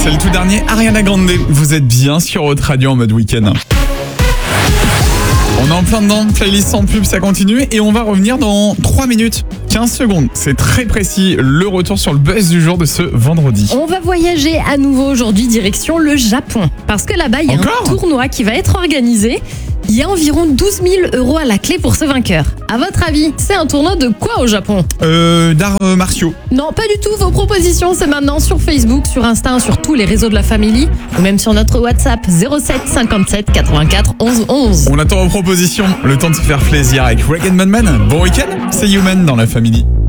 C'est le tout dernier Ariana Grande. Vous êtes bien sur Haute Radio en mode week-end. On est en plein dedans, playlist sans pub, ça continue et on va revenir dans 3 minutes, 15 secondes. C'est très précis, le retour sur le buzz du jour de ce vendredi. On va voyager à nouveau aujourd'hui direction le Japon. Parce que là-bas, il y a un tournoi qui va être organisé. Il y a environ 12 000 € à la clé pour ce vainqueur. À votre avis, c'est un tournoi de quoi au Japon ? D'arts martiaux. Non, pas du tout. Vos propositions, c'est maintenant sur Facebook, sur Insta, sur tous les réseaux de la famille, ou même sur notre WhatsApp 07 57 84 11 11. On attend vos propositions. Le temps de se faire plaisir avec Rag & Madman. Bon week-end, c'est Human dans la famille.